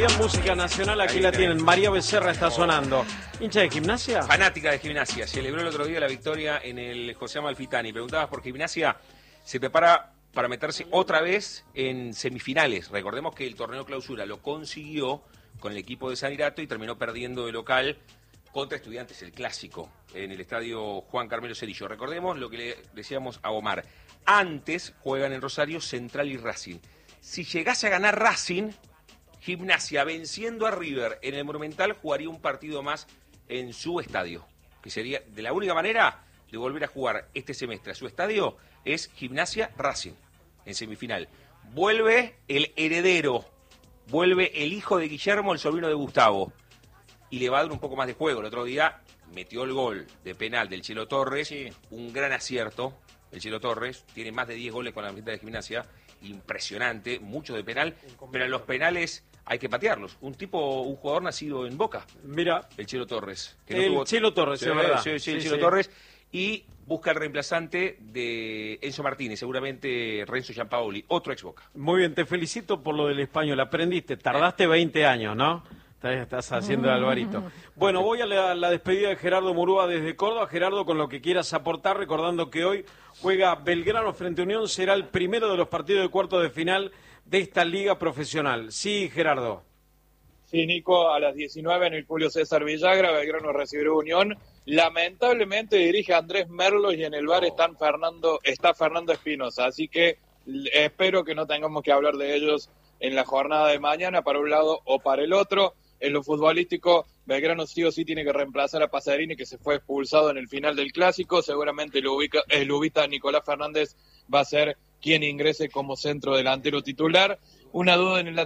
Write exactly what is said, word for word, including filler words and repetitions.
Pedían música nacional, aquí Ahí la está. tienen. María Becerra está sonando. ¿Hincha de Gimnasia? Fanática de Gimnasia. Celebró el otro día la victoria en el José Amalfitani. Preguntabas por Gimnasia. Se prepara para meterse otra vez en semifinales. Recordemos que el torneo clausura lo consiguió con el equipo de Sanirato y terminó perdiendo de local contra Estudiantes, el clásico, en el estadio Juan Carmelo Cerillo. Recordemos lo que le decíamos a Omar. Antes juegan en Rosario Central y Racing. Si llegase a ganar Racing, Gimnasia venciendo a River en el Monumental jugaría un partido más en su estadio. Que sería de la única manera de volver a jugar este semestre a su estadio es Gimnasia Racing en semifinal. Vuelve el heredero, vuelve el hijo de Guillermo, el sobrino de Gustavo, y le va a dar un poco más de juego. El otro día metió el gol de penal del Chelo Torres, sí. Un gran acierto. El Chelo Torres tiene más de diez goles con la camiseta de Gimnasia, impresionante, mucho de penal, pero en los penales hay que patearlos. Un tipo, un jugador nacido en Boca. Mira, el Chelo Torres. Que el no tuvo... Chelo Torres, sí, es verdad. Sí, sí, sí, el Chelo sí. Torres. Y busca el reemplazante de Enzo Martínez, seguramente Renzo Giampaoli, otro ex Boca. Muy bien, te felicito por lo del español. Aprendiste, tardaste veinte años, ¿no? Estás haciendo el Alvarito. Bueno, voy a la, la despedida de Gerardo Murúa desde Córdoba. Gerardo, con lo que quieras aportar, recordando que hoy juega Belgrano frente a Unión, será el primero de los partidos de cuartos de final de esta liga profesional. Sí, Gerardo. Sí, Nico, a las diecinueve en el Julio César Villagra, Belgrano recibirá Unión. Lamentablemente dirige Andrés Merlo y en el bar Oh. están Fernando, está Fernando Espinosa, así que espero que no tengamos que hablar de ellos en la jornada de mañana para un lado o para el otro. En lo futbolístico, Belgrano sí o sí tiene que reemplazar a Pasarini, que se fue expulsado en el final del Clásico. Seguramente el, ubica, el ubita Nicolás Fernández va a ser quien ingrese como centro delantero titular. Una duda en el